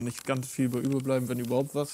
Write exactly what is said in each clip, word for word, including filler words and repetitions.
Nicht ganz viel bei überbleiben, wenn überhaupt was.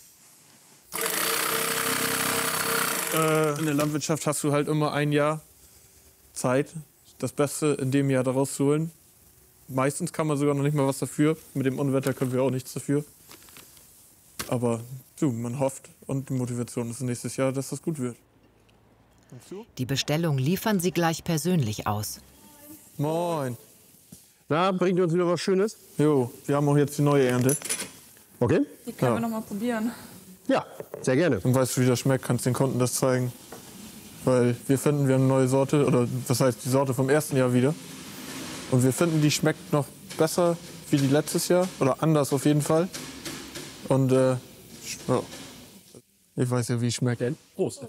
Äh, in der Landwirtschaft hast du halt immer ein Jahr Zeit, das Beste in dem Jahr daraus zu holen. Meistens kann man sogar noch nicht mal was dafür. Mit dem Unwetter können wir auch nichts dafür. Aber du, man hofft und die Motivation ist nächstes Jahr, dass das gut wird. Die Bestellung liefern sie gleich persönlich aus. Moin. Na, bringt ihr uns wieder was Schönes? Jo, wir haben auch jetzt die neue Ernte. Okay. Die können Ja. wir noch mal probieren. Ja, sehr gerne. Dann weißt du, wie das schmeckt, kannst den Kunden das zeigen. Weil wir finden, wir haben eine neue Sorte, oder das heißt die Sorte vom ersten Jahr wieder. Und wir finden, die schmeckt noch besser wie die letztes Jahr, oder anders auf jeden Fall. Und äh, ja. Ich weiß ja, wie es schmeckt. Prost.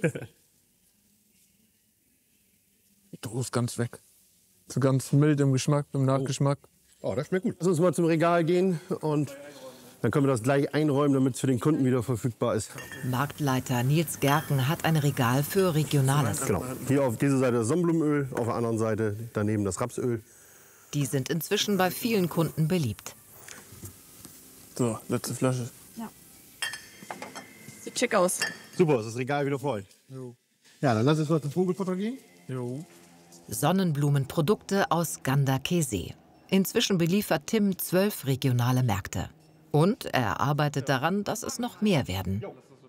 Du ist ganz weg. So ganz mild im Geschmack, im Nachgeschmack. Oh, das schmeckt gut. Lass uns mal zum Regal gehen und dann können wir das gleich einräumen, damit es für den Kunden wieder verfügbar ist. Marktleiter Nils Gerken hat ein Regal für Regionales. Genau. Hier auf dieser Seite das Sonnenblumenöl, auf der anderen Seite daneben das Rapsöl. Die sind inzwischen bei vielen Kunden beliebt. So, letzte Flasche. Ja. Sieht schick aus. Super, ist das Regal wieder voll. Jo. Ja, dann lass uns mal zum Vogelfutter gehen. Jo. Sonnenblumenprodukte aus Ganderkesee. Inzwischen beliefert Tim zwölf regionale Märkte. Und er arbeitet daran, dass es noch mehr werden.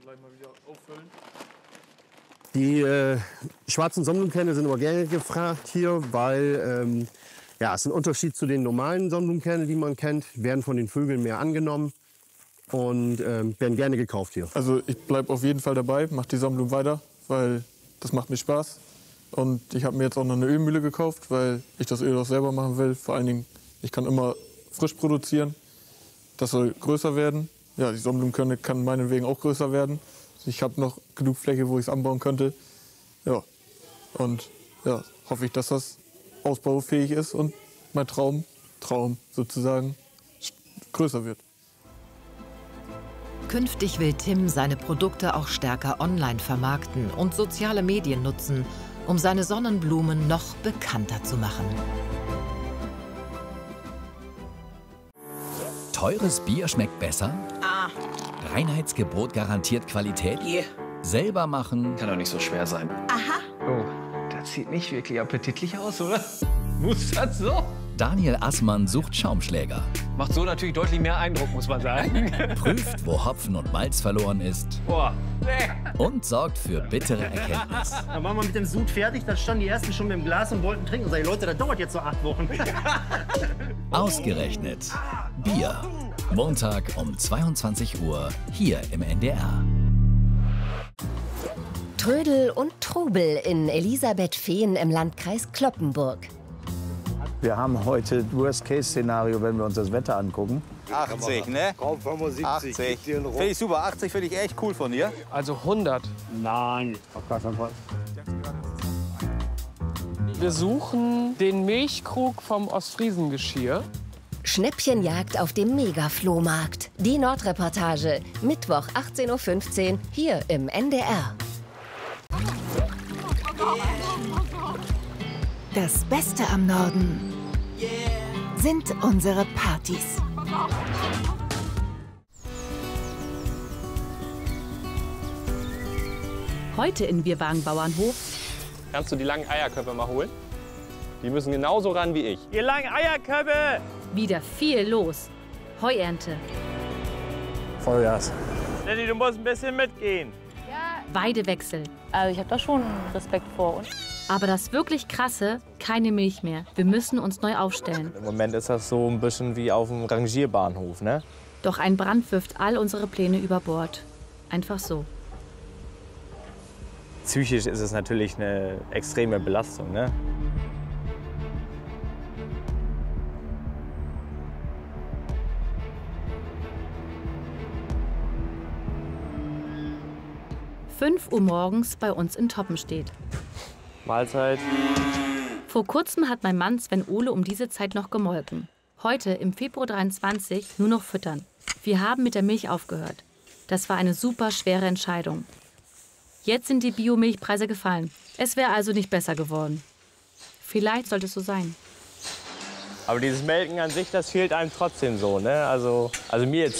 Die äh, schwarzen Sonnenblumenkerne sind immer gerne gefragt hier, weil ähm, ja, es ist ein Unterschied zu den normalen Sonnenblumenkernen, die man kennt. Werden von den Vögeln mehr angenommen und ähm, werden gerne gekauft hier. Also ich bleibe auf jeden Fall dabei, mache die Sammlung weiter, weil das macht mir Spaß. Und ich habe mir jetzt auch noch eine Ölmühle gekauft, weil ich das Öl auch selber machen will. Vor allen Dingen, ich kann immer frisch produzieren. Das soll größer werden. Ja, die Sonnenblumenkerne kann meinetwegen auch größer werden. Ich habe noch genug Fläche, wo ich es anbauen könnte. Ja, und ja, hoffe ich, dass das ausbaufähig ist und mein Traum, Traum sozusagen, größer wird. Künftig will Tim seine Produkte auch stärker online vermarkten und soziale Medien nutzen, um seine Sonnenblumen noch bekannter zu machen. Teures Bier schmeckt besser? Ah. Reinheitsgebot garantiert Qualität? Yeah. Selber machen? Kann doch nicht so schwer sein. Aha. Oh, das sieht nicht wirklich appetitlich aus, oder? Muss das so? Daniel Assmann sucht Schaumschläger. Macht so natürlich deutlich mehr Eindruck, muss man sagen. Prüft, wo Hopfen und Malz verloren ist. Boah, nee. Und sorgt für bittere Erkenntnis. Dann waren wir mit dem Sud fertig, da standen die ersten schon mit dem Glas und wollten trinken. Und sag ich, Leute, das dauert jetzt so acht Wochen. Ausgerechnet Bier. Montag um zweiundzwanzig Uhr hier im N D R. Trödel und Trubel in Elisabeth-Fehn im Landkreis Cloppenburg. Wir haben heute Worst-Case-Szenario, wenn wir uns das Wetter angucken. achtzig, ne? achtzig. Finde ich super. achtzig finde ich echt cool von dir. Also hundert? Nein, auf gar keinen Fall. Wir suchen den Milchkrug vom Ostfriesengeschirr. Schnäppchenjagd auf dem Mega-Flohmarkt. Die Nordreportage. Mittwoch achtzehn Uhr fünfzehn hier im N D R. Das Beste am Norden sind unsere Partys. Heute in Bierwagen Bauernhof. Kannst du die langen Eierköpfe mal holen? Die müssen genauso ran wie ich. Ihr langen Eierköpfe! Wieder viel los. Heuernte. Vollgas. Lenny, du musst ein bisschen mitgehen. Weidewechsel. Also ich habe da schon Respekt vor. Und Aber das wirklich Krasse, keine Milch mehr. Wir müssen uns neu aufstellen. Im Moment ist das so ein bisschen wie auf dem Rangierbahnhof, ne? Doch ein Brand wirft all unsere Pläne über Bord. Einfach so. Psychisch ist es natürlich eine extreme Belastung, ne? fünf Uhr morgens bei uns in Toppenstedt. Mahlzeit. Vor kurzem hat mein Mann Sven Ole um diese Zeit noch gemolken. Heute, im Februar dreiundzwanzig, nur noch füttern. Wir haben mit der Milch aufgehört. Das war eine super schwere Entscheidung. Jetzt sind die Biomilchpreise gefallen. Es wäre also nicht besser geworden. Vielleicht sollte es so sein. Aber dieses Melken an sich, das fehlt einem trotzdem so, ne? Also, also mir jetzt